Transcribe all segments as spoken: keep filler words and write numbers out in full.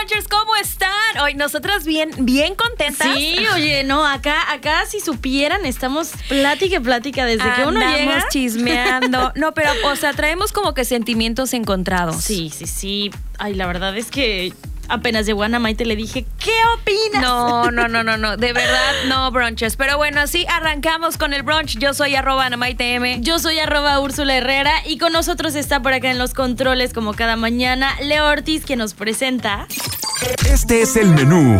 ¿Cómo están? Hoy nosotras bien, bien contentas. Sí, oye, no, acá, acá si supieran, estamos plática y plática desde Andamos que uno llega. Chismeando. No, pero, o sea, traemos como que sentimientos encontrados. Sí, sí, sí. Ay, la verdad es que apenas llegó Ana Maite le dije, ¿qué opinas? No, no, no, no, no. De verdad, no, brunchers. Pero bueno, así arrancamos con el brunch. Yo soy arroba Ana Maite M. Yo soy arroba Úrsula Herrera y con nosotros está por acá en los controles como cada mañana Leo Ortiz, que nos presenta. Este es el menú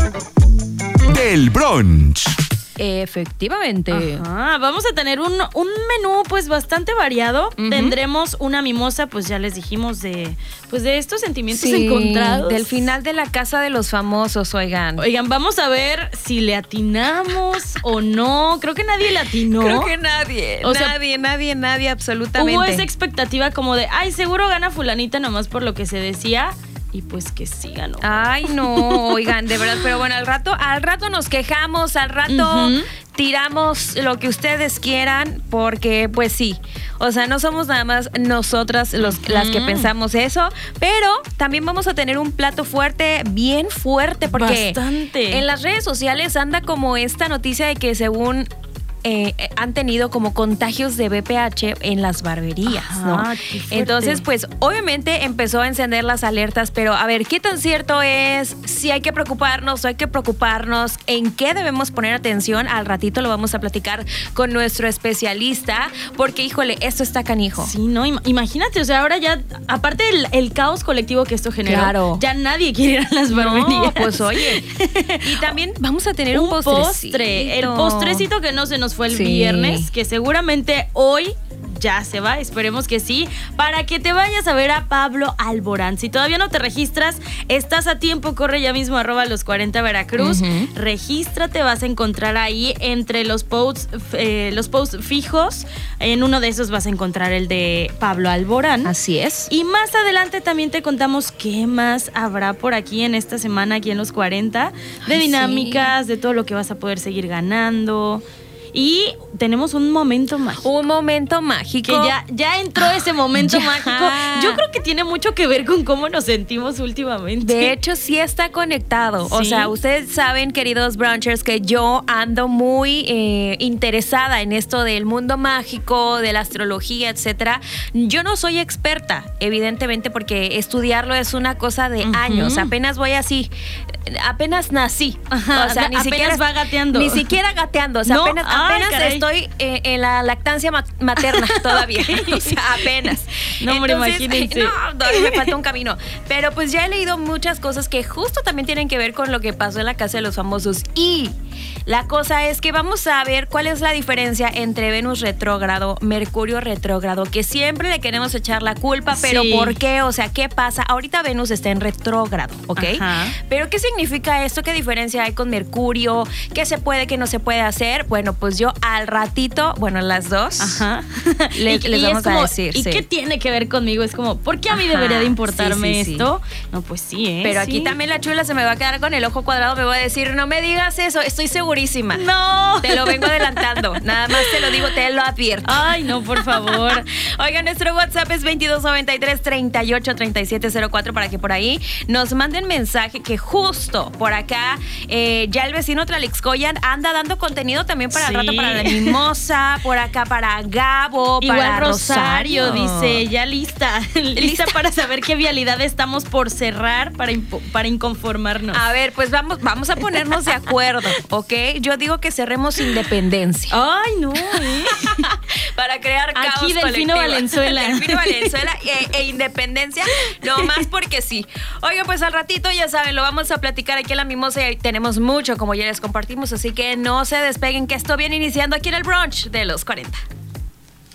del brunch. Efectivamente. Ajá, vamos a tener un, un menú pues bastante variado. Uh-huh. Tendremos una mimosa, pues ya les dijimos, de pues de estos sentimientos sí, encontrados. Del final de La Casa de los Famosos, oigan. Oigan, vamos a ver si le atinamos o no. Creo que nadie le atinó. Creo que nadie, o nadie, sea, nadie, nadie, absolutamente. Hubo esa expectativa como de, ay, seguro gana fulanita nomás por lo que se decía. Y pues que sí ganó. Ay, no, oigan, de verdad. Pero bueno, al rato, al rato nos quejamos, al rato uh-huh. tiramos lo que ustedes quieran, porque pues sí. O sea, no somos nada más nosotras los, uh-huh. las que pensamos eso, pero también vamos a tener un plato fuerte, bien fuerte, porque bastante. En las redes sociales anda como esta noticia de que según Eh, han tenido como contagios de V I H en las barberías, Ajá, ¿no? qué fuerte. Entonces, pues, obviamente empezó a encender las alertas, pero a ver, ¿qué tan cierto es? Si hay que preocuparnos o hay que preocuparnos, ¿en qué debemos poner atención? Al ratito lo vamos a platicar con nuestro especialista, porque, híjole, esto está canijo. Sí, no, imagínate, o sea, ahora ya, aparte del el caos colectivo que esto generó, claro. ya nadie quiere ir a las barberías. No, pues, oye. Y también vamos a tener un, un postre. El postrecito que no se nos fue el sí. viernes, que seguramente hoy ya se va, esperemos que sí, para que te vayas a ver a Pablo Alborán. Si todavía no te registras, estás a tiempo, corre ya mismo arroba los cuarenta Veracruz, uh-huh. regístrate, vas a encontrar ahí entre los posts, eh, los posts fijos, en uno de esos vas a encontrar el de Pablo Alborán. Así es. Y más adelante también te contamos qué más habrá por aquí en esta semana, aquí en los cuarenta, de Ay, dinámicas, sí. de todo lo que vas a poder seguir ganando. Y tenemos un momento mágico. Un momento mágico. Que ya, ya entró ese momento ya. mágico. Yo creo que tiene mucho que ver con cómo nos sentimos últimamente. De hecho, sí está conectado. ¿Sí? O sea, ustedes saben, queridos brunchers, que yo ando muy eh, interesada en esto del mundo mágico, de la astrología, etcétera. Yo no soy experta, evidentemente, porque estudiarlo es una cosa de uh-huh. años. Apenas voy así. Apenas nací. Ajá, o sea, ni apenas siquiera va gateando. Ni siquiera gateando. O sea, no, apenas, ay, apenas estoy eh, en la lactancia materna todavía. Okay. O sea, apenas. No, hombre, Entonces, imagínense. No, todavía me falta un camino. Pero pues ya he leído muchas cosas que justo también tienen que ver con lo que pasó en La Casa de los Famosos. Y la cosa es que vamos a ver cuál es la diferencia entre Venus retrógrado, Mercurio retrógrado, que siempre le queremos echar la culpa, pero sí. ¿por qué? O sea, ¿qué pasa? Ahorita Venus está en retrógrado, ¿ok? Ajá. Pero ¿qué significa esto? ¿Qué diferencia hay con Mercurio? ¿Qué se puede, qué no se puede hacer? Bueno, pues yo al ratito, bueno, las dos, Ajá. les, y, les y vamos como, a decir. ¿Y sí. qué tiene que ver conmigo? Es como, ¿por qué a mí Ajá. debería de importarme sí, sí, esto? Sí. No, pues sí, ¿eh? Pero sí. aquí también la chula se me va a quedar con el ojo cuadrado, me va a decir, no me digas eso, estoy segurísima. No. Te lo vengo adelantando, nada más te lo digo, te lo advierto. Ay, no, por favor. Oigan, nuestro WhatsApp es veintidós noventa y tres, treinta y ocho, treinta y siete cero cuatro para que por ahí nos manden mensaje que justo por acá eh, ya el vecino Tlalixcoyan anda dando contenido también para sí. el rato para la mimosa, por acá para Gabo, igual para Rosario, Rosario. dice, ya lista, lista, lista para saber qué vialidad estamos por cerrar para, impo- para inconformarnos. A ver, pues vamos, vamos a ponernos de acuerdo, ¿ok? Yo digo que cerremos Independencia. Ay, no, ¿eh? Para crear caos Aquí Delfino colectivo. Valenzuela. Delfino Valenzuela e, e Independencia, no más porque sí. Oigan, pues al ratito, ya saben, lo vamos a platicar aquí en La Mimosa y tenemos mucho, como ya les compartimos, así que no se despeguen, que esto viene iniciando aquí en el brunch de los cuarenta.